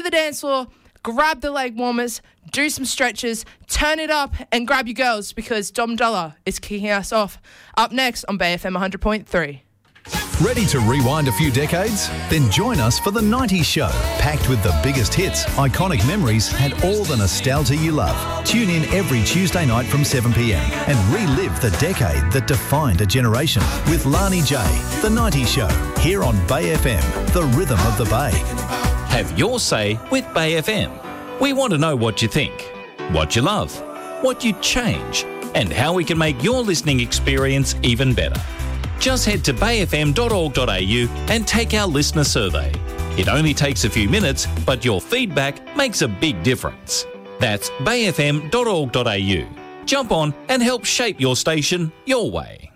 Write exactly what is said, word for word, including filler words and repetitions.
the dance floor, grab the leg warmers, do some stretches, turn it up and grab your girls because Dom Dollar is kicking us off. Up next on Bay F M one hundred point three. Ready to rewind a few decades? Then join us for The nineties Show, packed with the biggest hits, iconic memories and all the nostalgia you love. Tune in every Tuesday night from seven p.m. and relive the decade that defined a generation with Lani J. The nineties Show, here on Bay F M, the rhythm of the Bay. Have your say with Bay F M. We want to know what you think, what you love, what you'd change, and how we can make your listening experience even better. Just head to bay f m dot org dot a u and take our listener survey. It only takes a few minutes, but your feedback makes a big difference. That's bay f m dot org dot a u. Jump on and help shape your station your way.